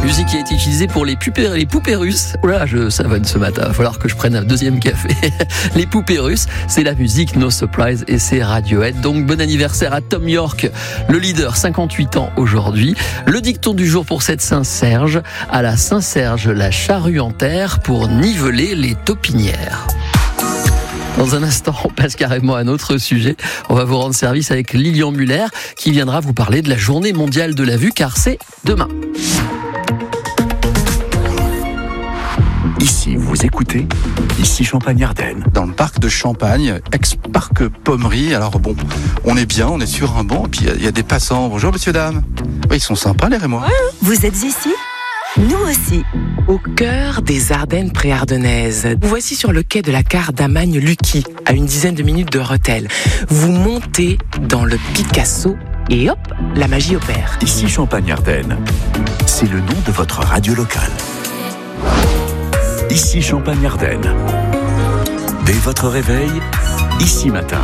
Musique qui a été utilisée pour les poupées russes. Oh là, je savonne ce matin. Il va falloir que je prenne un deuxième café. Les poupées russes, c'est la musique No Surprise et c'est Radiohead. Donc bon anniversaire à Tom York, le leader, 58 ans aujourd'hui. Le dicton du jour pour cette Saint-Serge. À la Saint-Serge, la charrue en terre pour niveler les taupinières. Dans un instant, on passe carrément à un autre sujet. On va vous rendre service avec Lilian Muller qui viendra vous parler de la journée mondiale de la vue car c'est demain. Ici, vous écoutez, ici Champagne-Ardenne. Dans le parc de Champagne, ex-parc Pommery. Alors bon, on est bien, on est sur un banc, et puis il y a des passants. Bonjour messieurs, dames. Oui, ils sont sympas les Rémois. Vous êtes ici ? Nous aussi. Au cœur des Ardennes pré-ardennaises. Vous voici sur le quai de la gare d'Amagne-Lucky, à une dizaine de minutes de Rethel. Vous montez dans le Picasso et hop, la magie opère. Ici Champagne-Ardenne. C'est le nom de votre radio locale. Ici Champagne-Ardenne. Dès votre réveil, ici matin.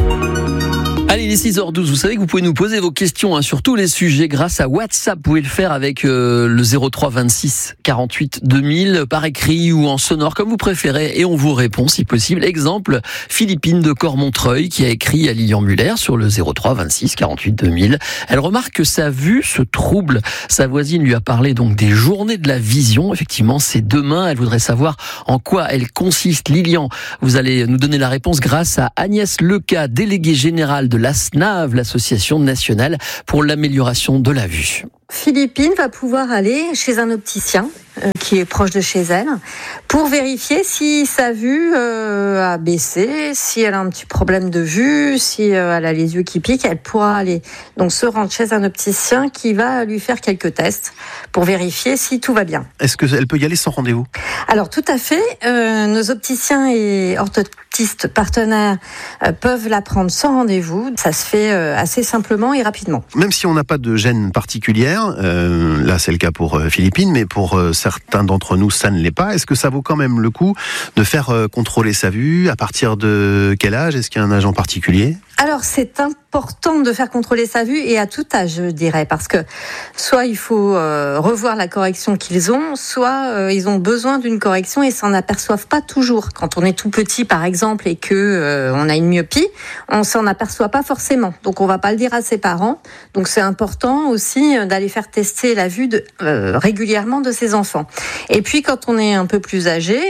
Allez, il est 6h12, vous savez que vous pouvez nous poser vos questions sur tous les sujets grâce à WhatsApp. Vous pouvez le faire avec le 03 26 48 2000 par écrit ou en sonore comme vous préférez et on vous répond si possible. Exemple, Philippine de Cormontreuil qui a écrit à Lilian Muller sur le 03 26 48 2000. Elle remarque que sa vue se trouble. Sa voisine lui a parlé donc des journées de la vision. Effectivement, c'est demain. Elle voudrait savoir en quoi elles consistent. Lilian, vous allez nous donner la réponse grâce à Agnès Leca, déléguée générale de l'ASNAV, l'Association nationale pour l'amélioration de la vue. Philippine va pouvoir aller chez un opticien qui est proche de chez elle pour vérifier si sa vue a baissé, si elle a un petit problème de vue, si elle a les yeux qui piquent. Elle pourra aller donc se rendre chez un opticien qui va lui faire quelques tests pour vérifier si tout va bien. Est-ce qu'elle peut y aller sans rendez-vous ? Alors tout à fait, nos opticiens et orthoptistes partenaires peuvent la prendre sans rendez-vous. Ça se fait assez simplement et rapidement. Même si on n'a pas de gêne particulière, là c'est le cas pour Philippine, mais pour certains d'entre nous ça ne l'est pas. Est-ce que ça vaut quand même le coup de faire contrôler sa vue ? À partir de quel âge ? Est-ce qu'il y a un âge en particulier ? Alors c'est important de faire contrôler sa vue et à tout âge, je dirais, parce que soit il faut revoir la correction qu'ils ont, soit ils ont besoin d'une correction et s'en aperçoivent pas toujours. Quand on est tout petit par exemple et que on a une myopie, on s'en aperçoit pas forcément. Donc on va pas le dire à ses parents. Donc c'est important aussi d'aller faire tester la vue régulièrement de ses enfants. Et puis quand on est un peu plus âgé,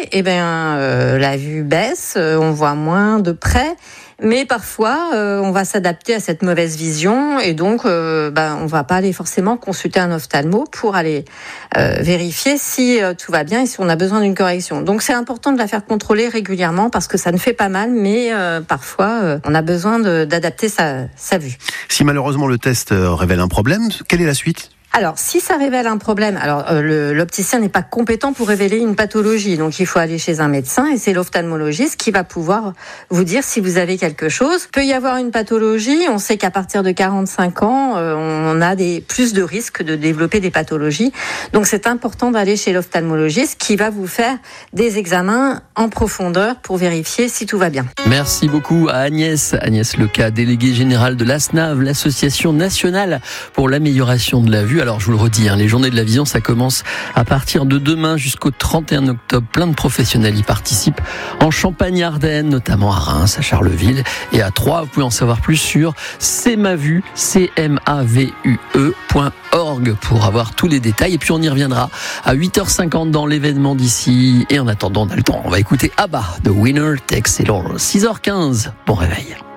la vue baisse, on voit moins de près. Mais parfois, on va s'adapter à cette mauvaise vision et donc on va pas aller forcément consulter un ophtalmo pour aller vérifier si tout va bien et si on a besoin d'une correction. Donc c'est important de la faire contrôler régulièrement parce que ça ne fait pas mal, mais parfois on a besoin d'adapter sa vue. Si malheureusement le test révèle un problème, quelle est la suite ? Alors, si ça révèle un problème, l'opticien n'est pas compétent pour révéler une pathologie. Donc, il faut aller chez un médecin et c'est l'ophtalmologiste qui va pouvoir vous dire si vous avez quelque chose. Il peut y avoir une pathologie. On sait qu'à partir de 45 ans, on a plus de risques de développer des pathologies. Donc, c'est important d'aller chez l'ophtalmologiste qui va vous faire des examens en profondeur pour vérifier si tout va bien. Merci beaucoup à Agnès Leca, déléguée générale de l'ASNAV, l'Association nationale pour l'amélioration de la vue. Alors je vous le redis, les journées de la vision, ça commence à partir de demain jusqu'au 31 octobre. Plein de professionnels y participent en Champagne-Ardenne, notamment à Reims, à Charleville et à Troyes. Vous pouvez en savoir plus sur cmavue.org pour avoir tous les détails. Et puis on y reviendra à 8h50 dans l'événement d'ici. Et en attendant, on a le temps. On va écouter ABBA, The Winner Takes It All. 6h15, bon réveil.